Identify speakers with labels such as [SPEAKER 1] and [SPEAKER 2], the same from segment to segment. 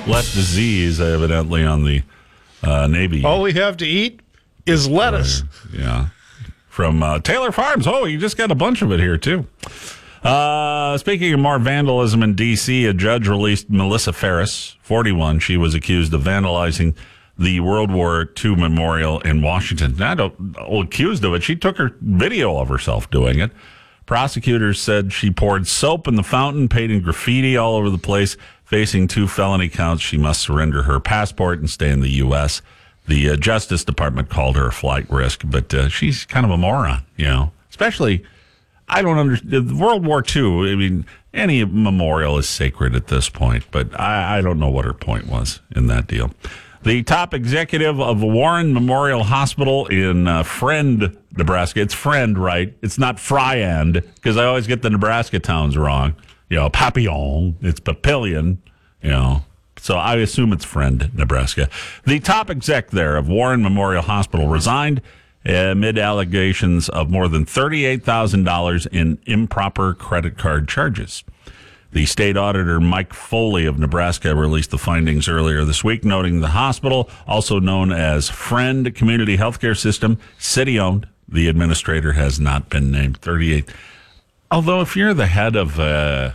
[SPEAKER 1] less disease, evidently, on the Navy.
[SPEAKER 2] All we have to eat is lettuce.
[SPEAKER 1] Yeah. From Taylor Farms. Oh, you just got a bunch of it here, too. Speaking of more vandalism in D.C., a judge released Melissa Ferris, 41. She was accused of vandalizing the World War II memorial in Washington. Not accused of it. She took her video of herself doing it. Prosecutors said she poured soap in the fountain, painting graffiti all over the place. Facing 2 felony counts, she must surrender her passport and stay in the U.S. The Justice Department called her a flight risk, but she's kind of a moron, Especially, I don't understand. World War II, I mean, any memorial is sacred at this point, but I don't know what her point was in that deal. The top executive of Warren Memorial Hospital in Friend, Nebraska. It's Friend, right? It's not Fryand, because I always get the Nebraska towns wrong. Papillon. It's Papillion, So I assume it's Friend, Nebraska. The top exec there of Warren Memorial Hospital resigned amid allegations of more than $38,000 in improper credit card charges. The state auditor, Mike Foley of Nebraska, released the findings earlier this week, noting the hospital, also known as Friend Community Healthcare System, city-owned. The administrator has not been named. 38. Although if you're the head of a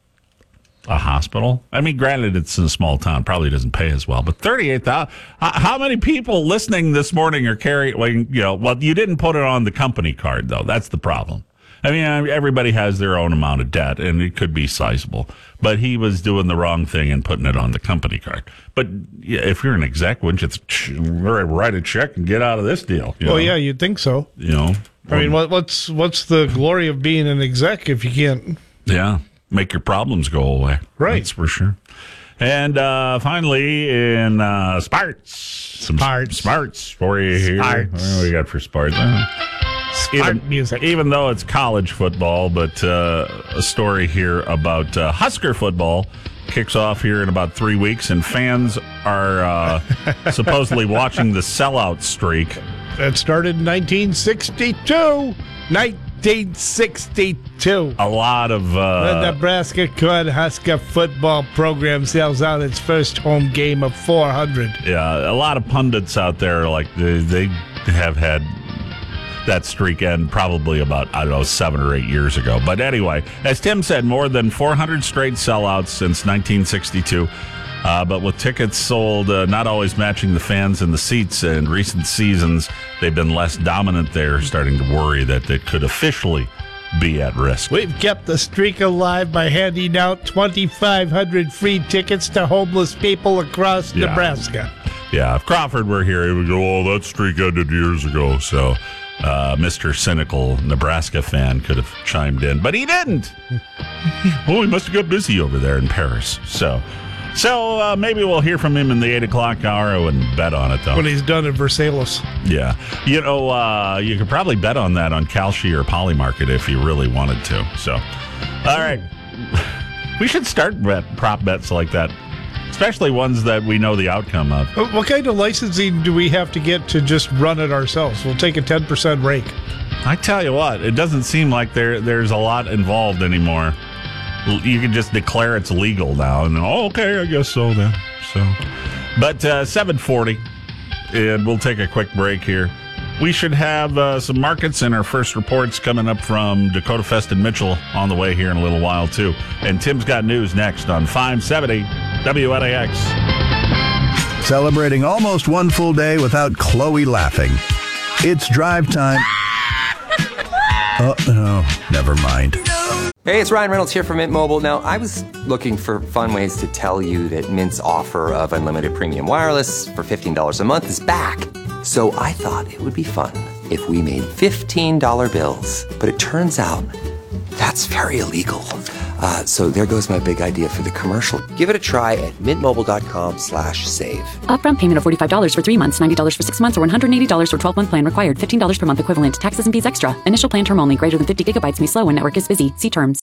[SPEAKER 1] hospital, I mean, granted, it's in a small town, probably doesn't pay as well, but $38,000. How many people listening this morning are carrying? Well, you didn't put it on the company card, though. That's the problem. I mean, everybody has their own amount of debt, and it could be sizable. But he was doing the wrong thing and putting it on the company card. But if you're an exec, wouldn't you write a check and get out of this deal?
[SPEAKER 2] Well, yeah, you'd think so.
[SPEAKER 1] I
[SPEAKER 2] mean, what's the glory of being an exec if you can't?
[SPEAKER 1] Yeah, make your problems go away.
[SPEAKER 2] Right.
[SPEAKER 1] That's for sure. And finally, in Sparts. Sparts for you here.
[SPEAKER 2] Sparts.
[SPEAKER 1] What do we got for Sparts?
[SPEAKER 2] Music.
[SPEAKER 1] Even though it's college football, but a story here about Husker football kicks off here in about 3 weeks, and fans are supposedly watching the sellout streak.
[SPEAKER 2] That started in 1962. 1962.
[SPEAKER 1] A lot of...
[SPEAKER 2] the Nebraska Cornhusker football program sells out its first home game of 400.
[SPEAKER 1] Yeah, a lot of pundits out there, like, they have had that streak end probably about, 7 or 8 years ago. But anyway, as Tim said, more than 400 straight sellouts since 1962. But with tickets sold not always matching the fans in the seats in recent seasons, they've been less dominant. They're starting to worry that it could officially be at risk.
[SPEAKER 2] We've kept the streak alive by handing out 2,500 free tickets to homeless people across Nebraska.
[SPEAKER 1] Yeah, if Crawford were here, he would go, that streak ended years ago. So Mr. Cynical Nebraska fan could have chimed in, but he didn't. He must have got busy over there in Paris. So maybe we'll hear from him in the 8 o'clock hour. I wouldn't bet on it, though.
[SPEAKER 2] When he's done at Versailles.
[SPEAKER 1] Yeah. You could probably bet on that on Kalshi or Polymarket if you really wanted to. So, all right. We should start prop bets like that, especially ones that we know the outcome of.
[SPEAKER 2] What kind of licensing do we have to get to just run it ourselves? We'll take a 10% rake.
[SPEAKER 1] I tell you what, it doesn't seem like there's a lot involved anymore. You can just declare it's legal now, and okay, I guess so then. But 7:40, and we'll take a quick break here. We should have some markets and our first reports coming up from Dakota Fest and Mitchell on the way here in a little while too. And Tim's got news next on 570 WNAX.
[SPEAKER 3] Celebrating almost one full day without Chloe laughing. It's drive time. Oh, never mind.
[SPEAKER 4] Hey, it's Ryan Reynolds here from Mint Mobile. Now, I was looking for fun ways to tell you that Mint's offer of unlimited premium wireless for $15 a month is back. So I thought it would be fun if we made $15 bills. But it turns out that's very illegal. So there goes my big idea for the commercial. Give it a try at mintmobile.com/save.
[SPEAKER 5] Upfront payment of $45 for 3 months, $90 for 6 months, or $180 for 12-month plan required. $15 per month equivalent. Taxes and fees extra. Initial plan term only. Greater than 50 gigabytes may slow when network is busy. See terms.